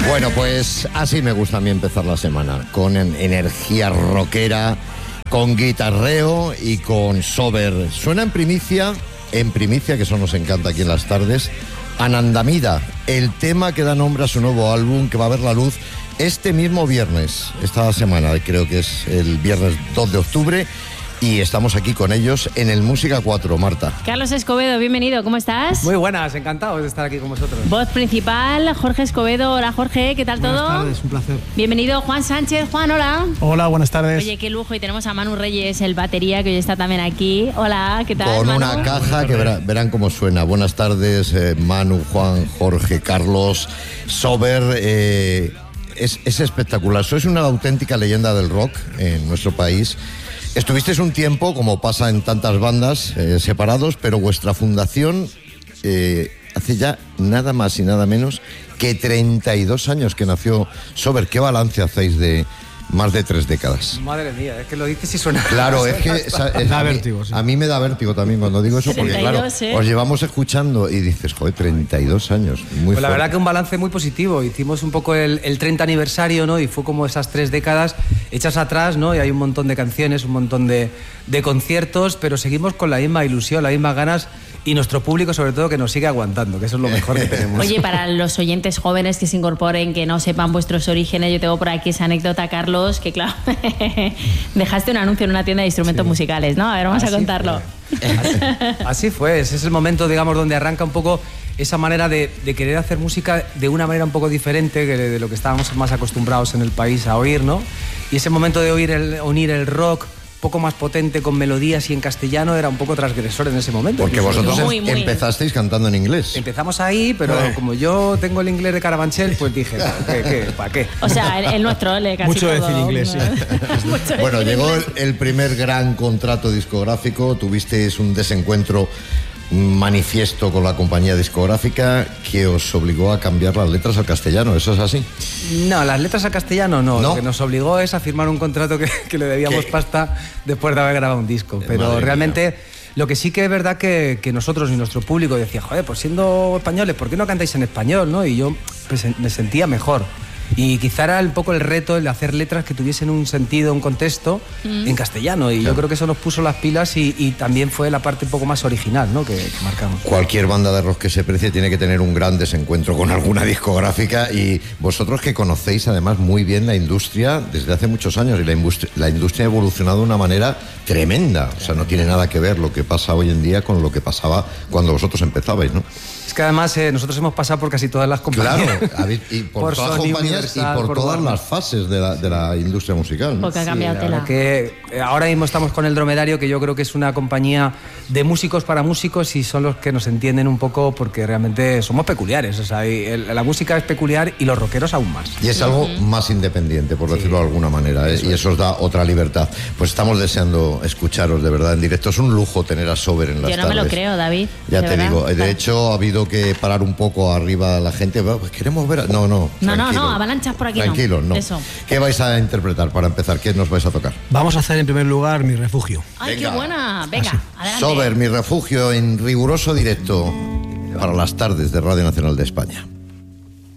Bueno, pues así me gusta a mí empezar la semana, con energía rockera, con guitarreo y con Sober. Suena en primicia, que eso nos encanta aquí en las tardes, Anandamida, el tema que da nombre a su nuevo álbum que va a ver la luz este mismo viernes, esta semana, creo que es el viernes 2 de octubre. Y estamos aquí con ellos en el Música 4, Marta. Carlos Escobedo, bienvenido, ¿cómo estás? Muy buenas, encantado de estar aquí con vosotros. Voz principal, Jorge Escobedo. Hola, Jorge, ¿qué tal todo? Buenas tardes, un placer. Bienvenido, Juan Sánchez. Juan, hola. Hola, buenas tardes. Oye, qué lujo, y tenemos a Manu Reyes, el batería, que hoy está también aquí. Hola, ¿qué tal, Con Manu? una caja que verán cómo suena. Buenas tardes, Manu, Juan, Jorge, Carlos. Sober, es espectacular. Sois una auténtica leyenda del rock en nuestro país. Estuvisteis un tiempo, como pasa en tantas bandas, separados, pero vuestra fundación hace ya nada más y nada menos que 32 años que nació Sober. ¿Qué balance hacéis de más de 3 décadas? Madre mía, es que lo dices y suena... Claro, es que da vértigo, sí. A mí me da vértigo también cuando digo eso, porque 32, claro, os llevamos escuchando y dices, joder, 32 años, muy Pues la fuerte. verdad que un balance muy positivo. Hicimos un poco el 30 aniversario, ¿no? Y fue como esas 3 décadas hechas atrás, ¿no? Y hay un montón de canciones, un montón de conciertos, pero seguimos con la misma ilusión, las mismas ganas, y nuestro público sobre todo que nos sigue aguantando, que eso es lo mejor que tenemos. Oye, para los oyentes jóvenes que se incorporen, que no sepan vuestros orígenes, yo tengo por aquí esa anécdota, Carlos, que claro, dejaste un anuncio en una tienda de instrumentos musicales, ¿no? A ver, vamos a contarlo. Así fue, ese es el momento, digamos, donde arranca un poco esa manera de querer hacer música de una manera un poco diferente que de lo que estábamos más acostumbrados en el país a oír, ¿no? Y ese momento de unir el rock poco más potente con melodías y en castellano era un poco transgresor en ese momento. Porque vosotros Muy. empezasteis cantando en inglés. Empezamos ahí, pero como yo tengo el inglés de Carabanchel, pues dije, ¿para qué? O sea, el nuestro, casi Mucho todo. decir inglés, sí. Mucho Bueno, decir llegó inglés. el primer gran contrato discográfico, tuvisteis un desencuentro manifiesto con la compañía discográfica que os obligó a cambiar las letras al castellano, ¿eso es así? No, las letras al castellano no. ¿No? Lo que nos obligó es a firmar un contrato que le debíamos ¿Qué? pasta después de haber grabado un disco. Pero Madre realmente mía. lo que sí que es verdad que nosotros y nuestro público decía, joder, pues siendo españoles, ¿por qué no cantáis en español? ¿No? Y yo pues, me sentía mejor. Y quizá era un poco el reto el de hacer letras que tuviesen un sentido, un contexto en castellano. Y yo creo que eso nos puso las pilas y también fue la parte un poco más original, ¿no? que marcamos. Cualquier banda de rock que se precie tiene que tener un gran desencuentro con alguna discográfica, y vosotros que conocéis además muy bien la industria desde hace muchos años, y la industria ha evolucionado de una manera tremenda. O sea, no tiene nada que ver lo que pasa hoy en día con lo que pasaba cuando vosotros empezabais, ¿no? Es que además nosotros hemos pasado por casi todas las compañías. Claro, y por todas las Sony, compañías y Universal, por todas Warner. las fases de la industria musical, ¿no? Porque ha Sí, cambiado la tela. verdad que ahora mismo estamos con El Dromedario, que yo creo que es una compañía de músicos para músicos y son los que nos entienden un poco porque realmente somos peculiares. O sea, la música es peculiar y los rockeros aún más. Y es algo más independiente, por decirlo de alguna manera, ¿eh? Y eso os da otra libertad. Pues estamos deseando escucharos de verdad en directo. Es un lujo tener a Sober en las Yo no me lo tardes. creo, David. Ya de te verdad. digo, de hecho ha habido que parar un poco arriba la gente. Pues queremos ver. No, tranquilos. avalanchas por aquí no. Tranquilos, no. Eso. ¿Qué vais a interpretar para empezar? ¿Qué nos vais a tocar? Vamos a hacer en primer lugar Mi Refugio. ¡Ay, Venga. qué buena! Venga, adelante. Sober, Mi Refugio, en riguroso directo para las tardes de Radio Nacional de España.